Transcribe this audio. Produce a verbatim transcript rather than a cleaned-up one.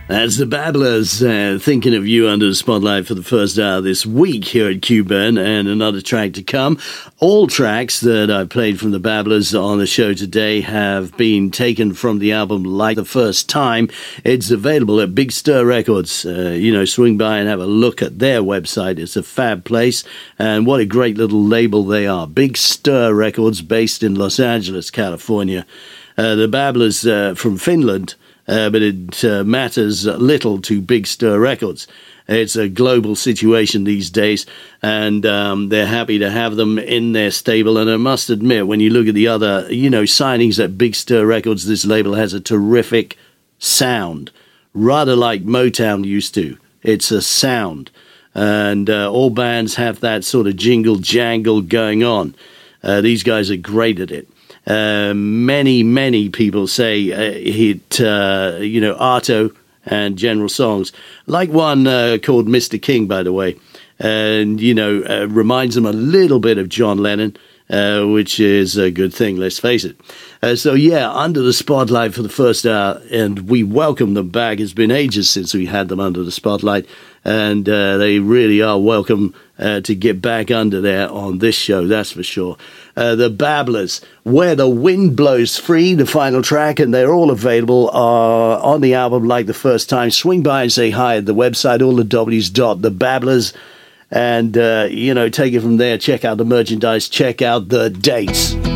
That's the Babblers, uh, thinking of you under the spotlight for the first hour this week here at Q-Burn, and another track to come. All tracks that I've played from the Babblers on the show today have been taken from the album Like the First Time. It's available at Big Stir Records. Uh, you know, swing by and have a look at their website. It's a fab place, and what a great little label they are. Big Stir Records, based in Los Angeles, California. Uh, the Babblers uh, from Finland. Uh, but it uh, matters little to Big Stir Records. It's a global situation these days, and um, they're happy to have them in their stable. And I must admit, when you look at the other, you know, signings at Big Stir Records, this label has a terrific sound, rather like Motown used to. It's a sound, and uh, all bands have that sort of jingle jangle going on. Uh, these guys are great at it. Uh, many, many people say uh, it, uh, you know, Arto and general songs, like one uh, called Mister King, by the way, and, you know, uh, reminds them a little bit of John Lennon, uh, which is a good thing, let's face it. Uh, so, yeah, under the spotlight for the first hour, and we welcome them back. It's been ages since we had them under the spotlight, and uh, they really are welcome uh, to get back under there on this show, that's for sure. Uh, the Babblers, Where the Wind Blows Free, the final track, and they're all available uh, on the album Like the First Time. Swing by and say hi at the website, all the W's dot the Babblers, and, uh, you know, take it from there. Check out the merchandise, check out the dates.